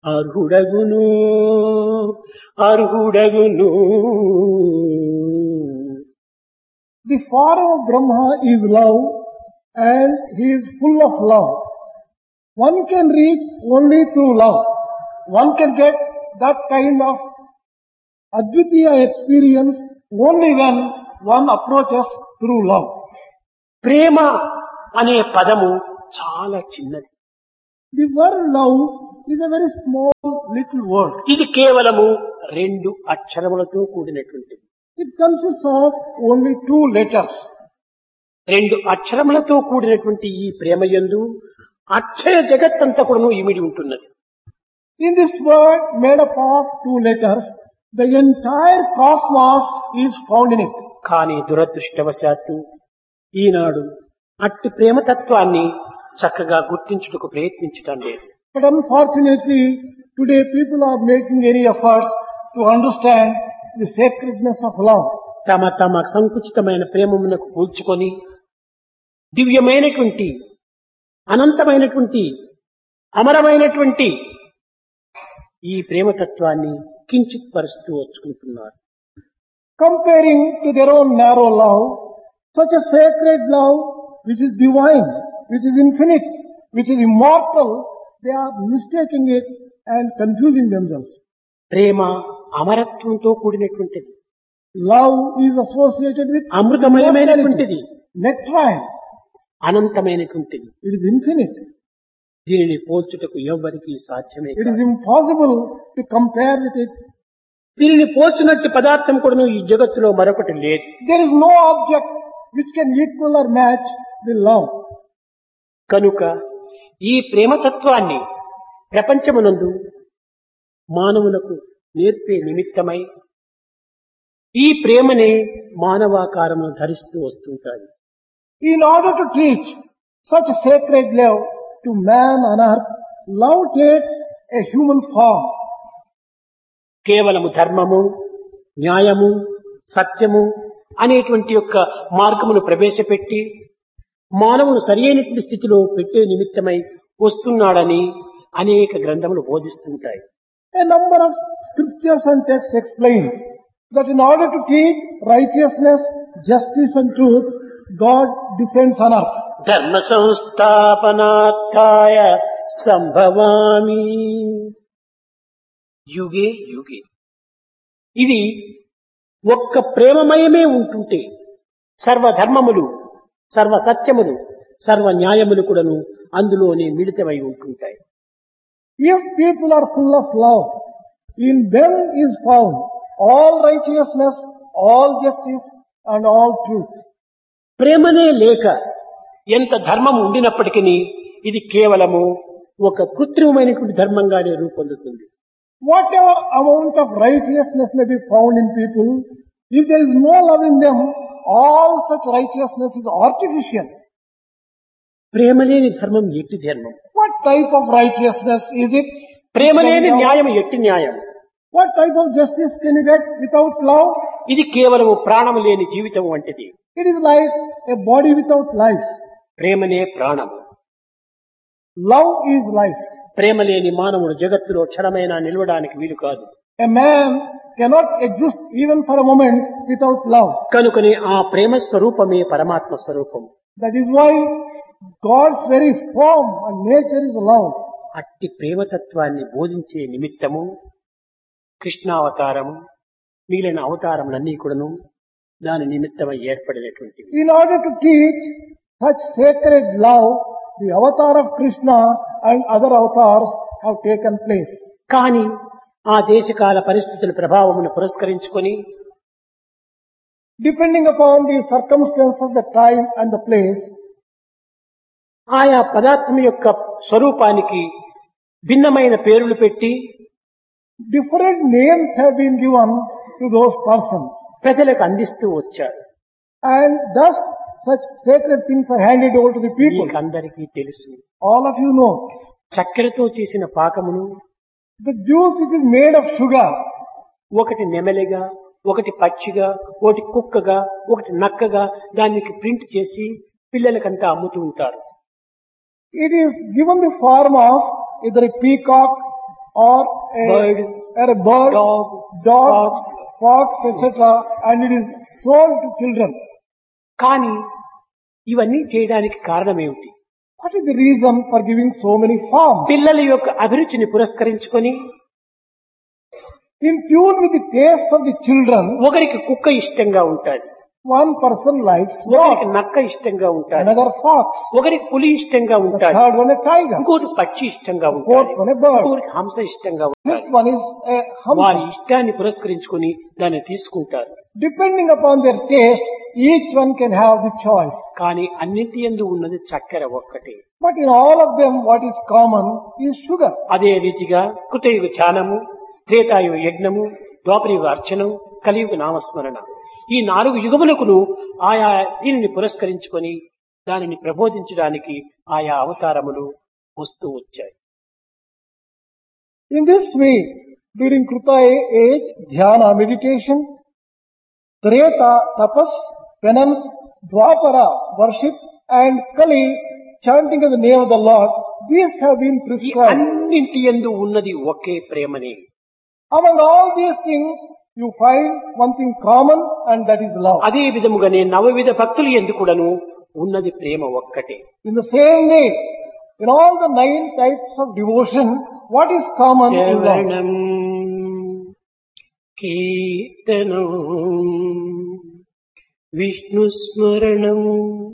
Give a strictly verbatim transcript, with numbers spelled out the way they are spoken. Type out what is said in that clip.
అర్హుడగును అర్హుడగును. The form of Brahma is love and he is full of love. One can reach only through love. One can get that kind of Advitiya experience only when one approaches through love. ప్రేమ అనే పదము చాలా చిన్నది. The word love is a very small little word. ఇది కేవలము రెండు అక్షరములతో కూడినటువంటిది. It consists of only two letters. రెండు అక్షరములతో కూడినటువంటి ఈ ప్రేమయందు అక్షయ జగత్తంతా కూడా ఇమిడి ఉంటున్నది. In this word made up of two letters, the entire cosmos is found in it. కానీ దురదృష్టవశాత్తు ఈనాడు అట్టి ప్రేమతత్వాన్ని చక్కగా గుర్తించుటకు ప్రయత్నించటం లేదు. But unfortunately, today people are making any efforts to understand the sacredness of love. తమ తమ సంకుచితమైన ప్రేమమునకు కూల్చుకొని దివ్యమైనటువంటి అనంతమైనటువంటి అమరమైనటువంటి ఈ ప్రేమతత్వాన్ని కించిత్ పరుస్తూ వచ్చుకుంటున్నారు. Comparing to their own narrow love, such a sacred love which is divine, which is infinite, which is immortal, they are mistaking it and confusing themselves. Prema అమరత్వంతో కూడినటువంటిది. Love is associated with అమృతమయమైనటువంటిది, nectarine. అనంతమైనటువంటిది. It is infinite. దీనిని పోల్చుటకు ఎవ్వరికీ సాధ్యమే It is కాదు. impossible to compare with it. దీనిని పోల్చినట్టు పదార్థం కూడా ఈ జగత్తులో మరొకటి లేదు. There is no object which can equal or match the love. కనుక ఈ ప్రేమతత్వాన్ని ప్రపంచమునందు మానవులకు నేర్పే నిమిత్తమై ఈ ప్రేమనే మానవాకారము ధరిస్తూ వస్తుంటారు. In order to teach such a sacred love to man on earth, love takes a human form. కేవలము ధర్మము, న్యాయము, సత్యము అనేటువంటి యొక్క మార్గమును ప్రవేశపెట్టి మానవును సరి అయినటువంటి స్థితిలో పెట్టే నిమిత్తమై వస్తున్నాడని అనేక గ్రంథములు బోధిస్తుంటాయి. A number of scriptures and texts explain that in order to teach righteousness, justice and truth, God descends on earth. ధర్మ సంస్థాపనార్థాయ సంభవామి యుగే యుగే. ఇది ఒక్క ప్రేమమయమే ఉంటుంటే సర్వధర్మములు, సర్వ సత్యములు, సర్వ న్యాయములు కూడాను అందులోనే మిళితమై ఉంటుంటాయి. If people are full of love, in them is found all righteousness, all justice and all truth. ప్రేమనే లేక ఎంత ధర్మం ఉండినప్పటికీ ఇది కేవలము ఒక కృత్రిమమైనటువంటి ధర్మంగానే రూపొందుతుంది. Whatever amount of righteousness may be found in people, if there is no love in them, all such righteousness is artificial. ప్రేమ లేని ధర్మం ఎట్టి ధర్మం? What type of righteousness is it? ప్రేమ లేని న్యాయం ఎట్టి న్యాయం? What type of justice can you get without love? ఇది కేవలము ప్రాణము లేని జీవితం వంటిది. It is like a body without life. ప్రేమనే ప్రాణము. Love is life. ప్రేమ లేని మానవుడు జగత్తులో క్షణమైనా నిలవడానికి వీలు కాదు. A man cannot exist even for a moment without love. కనుకనే ఆ ప్రేమ స్వరూపమే పరమాత్మ స్వరూపం. That is why God's very form and nature is love. అట్టి ప్రేమతత్వాన్ని బోధించే నిమిత్తము కృష్ణావతారము, మిగిలిన అవతారములన్నీ కూడాను దాని నిమిత్తమై ఏర్పడినటువంటివి. In order to teach such sacred love, the avatar of Krishna and other avatars have taken place. కానీ ఆ దేశకాల పరిస్థితుల ప్రభావమును పురస్కరించుకొని Depending upon the circumstances, the time and the place, ఆయా పదార్థం యొక్క స్వరూపానికి భిన్నమైన పేర్లు పెట్టి different names have been given to those persons. ప్రజలకు అందిస్తూ వచ్చారు. And thus such sacred things are handed over to the people. అందరికీ తెలుసు. All of you know. చక్కెరతో చేసిన పాకమును, The juice which is made of sugar, ఒకటి నెమలిగా, ఒకటి పక్షిగా, ఒకటి కుక్కగా, ఒకటి నక్కగా దానికి ప్రింట్ చేసి పిల్లలకంతా అమ్ముతూ ఉంటారు. it is given the form of either a peacock, or a bird, or a bird, dog, dog, fox. fox, et cetera, and it is sold to children. కానీ ఇవన్నీ చేయడానికి కారణం ఏమిటి? What is the reason for giving so many farms? పిల్లల యొక్క అభిరుచిని పురస్కరించుకొని In tune with the taste of the children, ఒకరికి కుక్క ఇష్టంగా ఉంటాడు, one person likes ఒకరికి dog, నక్క ఇష్టంగా ఉంటాడు, another fox, ఒకరికి పులి ఇష్టంగా the ఉంటాడు, third one a tiger, ఇంకోటి పక్షి ఇష్టంగా ఉంటాడు, fourth one a bird, ఇంకోటి హంస ఇష్టంగా ఉంటాడు. fifth one is a వారి humsa. ఇష్టాన్ని పురస్కరించుకొని దాన్ని తీసుకుంటారు. Depending upon their taste, each one can have the choice. కానీ అన్నింటి యందు ఉన్నది చక్కెర ఒక్కటే. But in all of them, what is common is sugar. అదే రీతిగా కృతయుగ ధ్యానము, త్రేతాయుగ యజ్ఞము, ద్వాపరయుగ అర్చనం, కలియుగ నామస్మరణ, ఈ నాలుగు యుగములకును ఆయా దీనిని పురస్కరించుకొని దానిని ప్రబోధించడానికి ఆయా అవతారములు వస్తూ వచ్చాయి. In this way, during Kruta age, dhyana, meditation, Treta, tapas, penance, Dwapara, worship, and Kali, chanting of the name of the Lord, these have been ఈ prescribed. అన్నింటి యందు ఉన్నది ఒకే ప్రేమనే. Among all these things, you find one thing common, and that is love. అదే విధముగానే నవవిధ భక్తులు యందు కూడాను ఉన్నది ప్రేమ ఒక్కటే. In the same way, in all the nine types of devotion, what is common is love. శ్రవణం కీర్తనం విష్ణు స్మరణం